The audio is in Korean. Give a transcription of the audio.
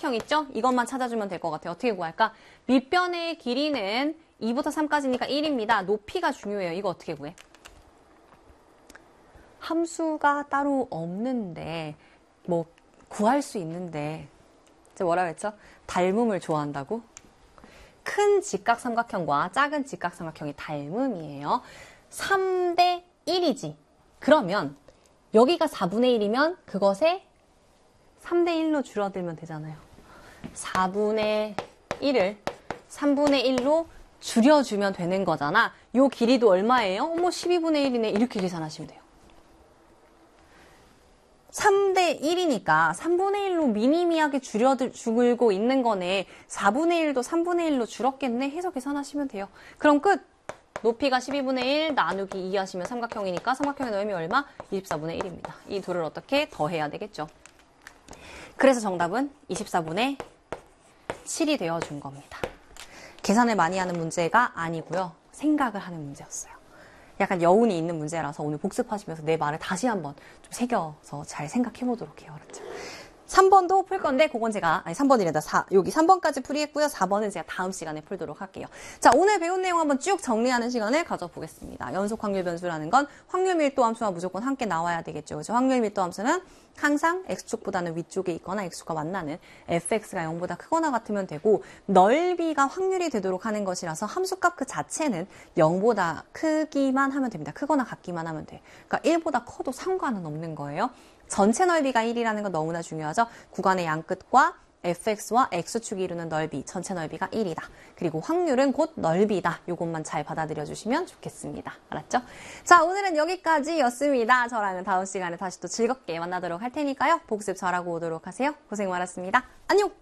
삼각형 있죠? 이것만 찾아주면 될 것 같아요. 어떻게 구할까? 밑변의 길이는 2부터 3까지니까 1입니다. 높이가 중요해요. 이거 어떻게 구해? 함수가 따로 없는데 뭐 구할 수 있는데 제가 뭐라 그랬죠? 닮음을 좋아한다고? 큰 직각삼각형과 작은 직각삼각형이 닮음이에요. 3대 1이지. 그러면 여기가 4분의 1이면 그것에 3대 1로 줄어들면 되잖아요. 4분의 1을 3분의 1로 줄여주면 되는 거잖아. 요 길이도 얼마예요? 어머 12분의 1이네. 이렇게 계산하시면 돼요. 3대 1이니까 3분의 1로 미니미하게 줄고 있는 거네. 4분의 1도 3분의 1로 줄었겠네 해서 계산하시면 돼요. 그럼 끝! 높이가 12분의 1 나누기 2 하시면 삼각형이니까 삼각형의 넓이 얼마? 24분의 1입니다. 이 둘을 어떻게 더해야 되겠죠? 그래서 정답은 24분의 7이 되어준 겁니다. 계산을 많이 하는 문제가 아니고요. 생각을 하는 문제였어요. 약간 여운이 있는 문제라서 오늘 복습하시면서 내 말을 다시 한번 좀 새겨서 잘 생각해 보도록 해요. 그렇죠? 3번도 풀 건데 그건 제가 3번이래다. 여기 3번까지 풀이했고요. 4번은 제가 다음 시간에 풀도록 할게요. 자, 오늘 배운 내용 한번 쭉 정리하는 시간을 가져보겠습니다. 연속 확률 변수라는 건 확률 밀도 함수와 무조건 함께 나와야 되겠죠. 그렇죠? 확률 밀도 함수는 항상 x축보다는 위쪽에 있거나 x축과 만나는 fx가 0보다 크거나 같으면 되고 넓이가 확률이 되도록 하는 것이라서 함수값 그 자체는 0보다 크기만 하면 됩니다. 크거나 같기만 하면 돼요. 그러니까 1보다 커도 상관은 없는 거예요. 전체 넓이가 1이라는 건 너무나 중요하죠. 구간의 양끝과 fx와 x축이 이루는 넓이, 전체 넓이가 1이다. 그리고 확률은 곧 넓이다. 이것만 잘 받아들여 주시면 좋겠습니다. 알았죠? 자, 오늘은 여기까지였습니다. 저랑은 다음 시간에 다시 또 즐겁게 만나도록 할 테니까요. 복습 잘하고 오도록 하세요. 고생 많았습니다. 안녕!